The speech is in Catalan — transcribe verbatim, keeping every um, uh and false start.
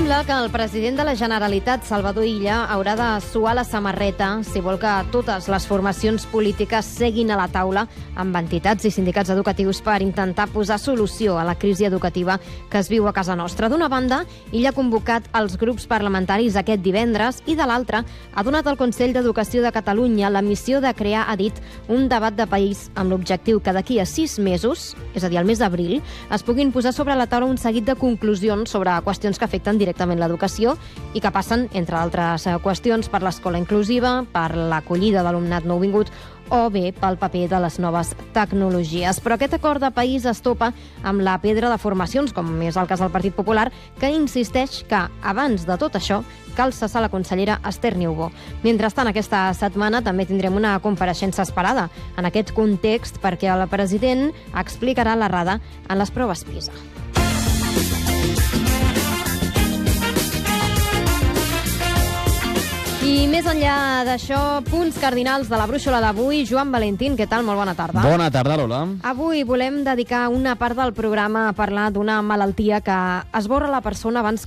Sembla que el president de la Generalitat, Salvador Illa, haurà de suar la samarreta si vol que totes les formacions polítiques seguin a la taula amb entitats i sindicats educatius per intentar posar solució a la crisi educativa que es viu a casa nostra. D'una banda, Illa ha convocat els grups parlamentaris aquest divendres i, de l'altra, ha donat al Consell d'Educació de Catalunya la missió de crear, ha dit, un debat de país amb l'objectiu que d'aquí a sis mesos, és a dir, al mes d'abril, es puguin posar sobre la taula un seguit de conclusions sobre qüestions que afecten directament l'educació i que passen, entre altres qüestions, per l'escola inclusiva, per l'acollida d'alumnat nouvingut o bé pel paper de les noves tecnologies. Però aquest acord de país es topa amb la pedra de formacions, com és el cas del Partit Popular, que insisteix que, abans de tot això, cal cessar la consellera Esther Niubó. Mentrestant, aquesta setmana també tindrem una compareixença esperada en aquest context perquè el president explicarà l'errada en les proves PISA. I més enllà d'això, punts cardinals de la brúixola d'avui. Joan Valentín, què tal? Molt bona tarda. Bona tarda, Lola. Avui volem dedicar una part del programa a parlar d'una malaltia que esborra la persona abans